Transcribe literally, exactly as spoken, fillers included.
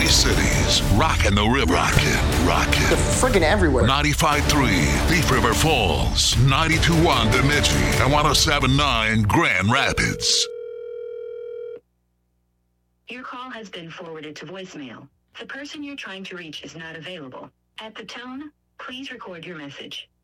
Cities. Rockin' the River. Rockin', rockin'. They're friggin' everywhere. ninety-five point three Thief River Falls. ninety-two point one Bemidji. And one oh seven point nine Grand Rapids. Your call has been forwarded to voicemail. The person you're trying to reach is not available. At the tone, please record your message.